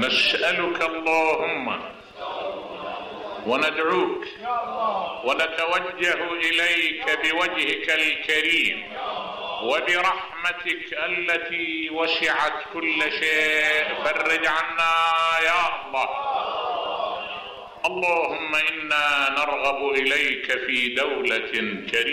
نسألك اللهم وندعوك ونتوجه إليك بوجهك الكريم وبرحمتك التي وسعت كل شيء، فرج عنا يا الله. اللهم إنا نرغب إليك في دولة كريمة